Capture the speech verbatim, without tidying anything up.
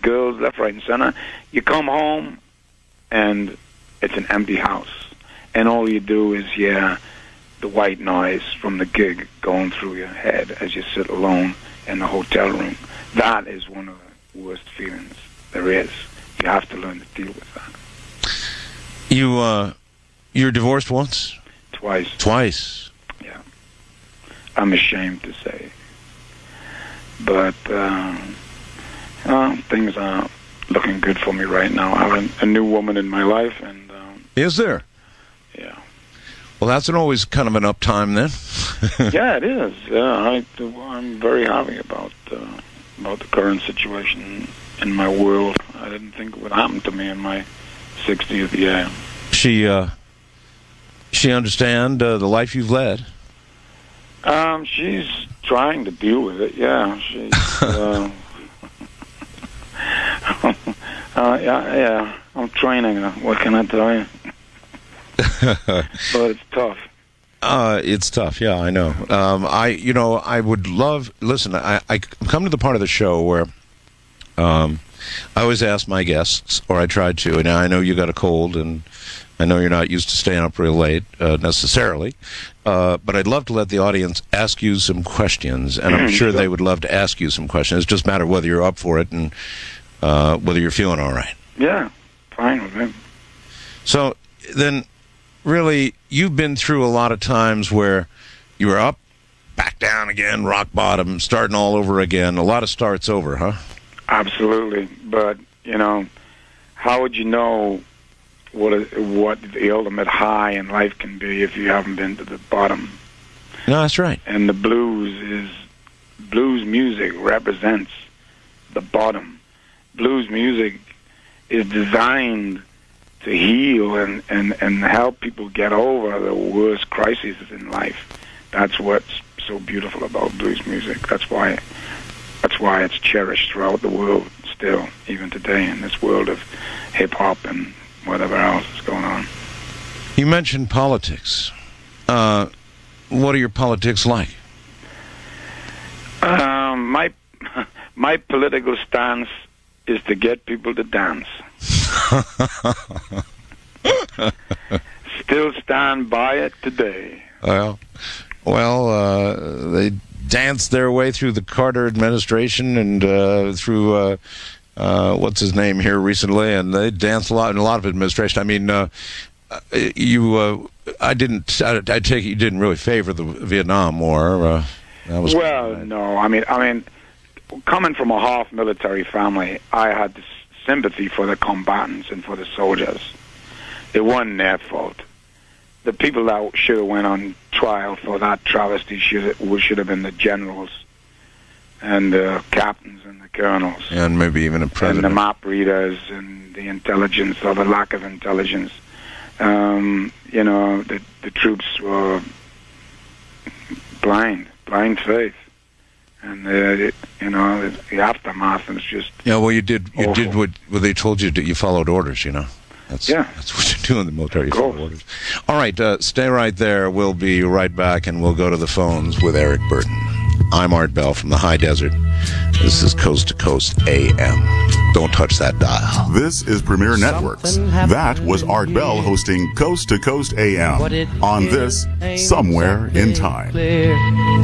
girls left, right, and center. You come home, and it's an empty house. And all you do is hear the white noise from the gig going through your head as you sit alone in the hotel room. That is one of the worst feelings there is. You have to learn to deal with that. You, uh, you're divorced once? Twice. Twice. Yeah. I'm ashamed to say. But, um, uh, things are looking good for me right now. I have a, a new woman in my life, and... Um, is there? Yeah. Well, that's an always kind of an uptime then. Yeah, it is. Yeah, I, I'm very happy about uh, about the current situation in my world. I didn't think it would happen to me in my sixtieth year. She, uh, she understand uh, the life you've led? Um, she's trying to deal with it. Yeah, she's. uh, uh, yeah, yeah. I'm training her. What can I tell you? But it's tough. Uh, it's tough, yeah, I know. Um, I, you know, I would love. Listen, I, I come to the part of the show where um, I always ask my guests, or I try to. And I know you got a cold, and I know you're not used to staying up real late uh, necessarily. Uh, but I'd love to let the audience ask you some questions, and I'm sure they would love to ask you some questions. It just matter whether you're up for it and uh, whether you're feeling all right. Yeah, fine with me. So then. Really, you've been through a lot of times where you were up, back down again, rock bottom, starting all over again. A lot of starts over, huh? Absolutely. But, you know, how would you know what a, what the ultimate high in life can be if you haven't been to the bottom? No, that's right. And the blues is, blues music represents the bottom. Blues music is designed to heal and, and, and help people get over the worst crises in life. That's what's so beautiful about blues music. That's why that's why it's cherished throughout the world still, even today, in this world of hip-hop and whatever else is going on. You mentioned politics. Uh, what are your politics like? Um, my my political stance is to get people to dance. Still stand by it today. Well, well, uh, they danced their way through the Carter administration and uh, through uh, uh, what's his name here recently, and they danced a lot in a lot of administration. I mean, uh, you, uh, I didn't. I, I take it you didn't really favor the Vietnam War. Uh, that was well, right. no. I mean, I mean, coming from a half military family, I had this sympathy for the combatants and for the soldiers. It wasn't their fault. The people that should have went on trial for that travesty should have, should have been the generals and the captains and the colonels. And maybe even a president. And the map readers and the intelligence or the lack of intelligence. Um, you know, the, the troops were blind, blind faith. And uh, it, you know, the aftermath is just yeah. Well, you did you awful. did what, what they told you to. You followed orders. You know, that's yeah. That's what you do in the military. You follow orders. All right, uh, stay right there. We'll be right back, and we'll go to the phones with Eric Burden. I'm Art Bell from the High Desert. This is Coast to Coast A M. Don't touch that dial. This is Premier Networks. That was Art Bell hosting Coast to Coast A M on this Somewhere in Time.